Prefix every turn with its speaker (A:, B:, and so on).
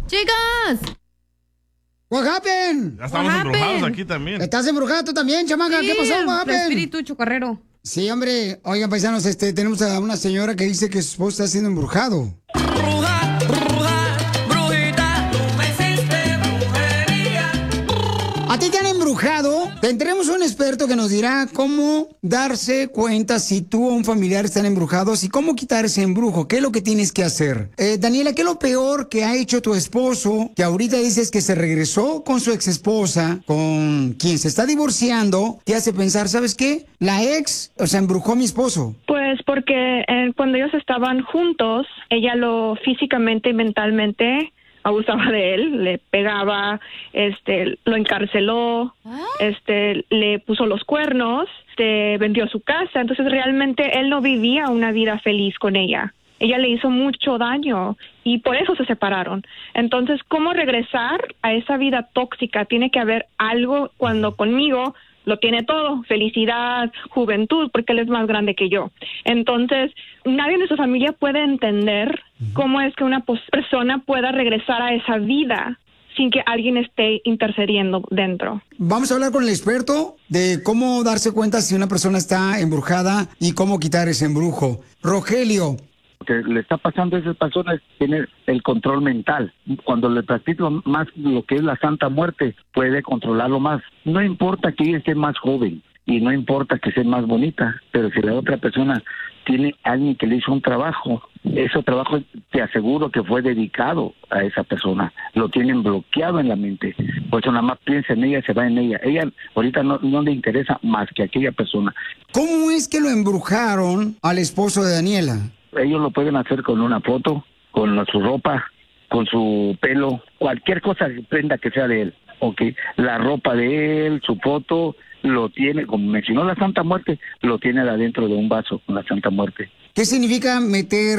A: Chicos.
B: What happened?
C: Ya estamos embrujados aquí también.
B: ¿Estás embrujada tú también, chamaca?
A: Sí,
B: ¿Qué pasó, what
A: el
B: happened?
A: espíritu chocarrero.
B: Sí, hombre. Oigan, paisanos, tenemos a una señora que dice que su esposo está siendo embrujado.
D: Bruja, bruja, brujita, tú me hiciste brujería.
B: ¿A ti te han embrujado? Tendremos un experto que nos dirá cómo darse cuenta si tú o un familiar están embrujados y cómo quitar ese embrujo. ¿Qué es lo que tienes que hacer? Daniela, ¿qué es lo peor que ha hecho tu esposo? Que ahorita dices que se regresó con su ex esposa, con quien se está divorciando. Te hace pensar, ¿sabes qué? La ex, embrujó a mi esposo.
E: Pues porque cuando ellos estaban juntos, ella lo físicamente y mentalmente abusaba de él, le pegaba, lo encarceló, le puso los cuernos, vendió su casa. Entonces realmente él no vivía una vida feliz con ella. Ella le hizo mucho daño y por eso se separaron. Entonces, ¿cómo regresar a esa vida tóxica? Tiene que haber algo. Cuando conmigo lo tiene todo, felicidad, juventud, porque él es más grande que yo. Entonces, nadie de su familia puede entender cómo es que una persona pueda regresar a esa vida sin que alguien esté intercediendo dentro.
B: Vamos a hablar con el experto de cómo darse cuenta si una persona está embrujada y cómo quitar ese embrujo. Rogelio.
F: Lo que le está pasando a esas personas tiene el control mental. Cuando le practica más lo que es la Santa Muerte, puede controlarlo más. No importa que ella esté más joven y no importa que sea más bonita, pero si la otra persona tiene alguien que le hizo un trabajo, ese trabajo te aseguro que fue dedicado a esa persona. Lo tienen bloqueado en la mente. Por eso nada más piensa en ella, se va en ella. Ella ahorita no le interesa más que aquella persona.
B: ¿Cómo es que lo embrujaron al esposo de Daniela?
F: Ellos lo pueden hacer con una foto, con su ropa, con su pelo, cualquier cosa, prenda que sea de él. Okay. La ropa de él, su foto, lo tiene, como mencionó la Santa Muerte, lo tiene adentro de un vaso con la Santa Muerte.
B: ¿Qué significa meter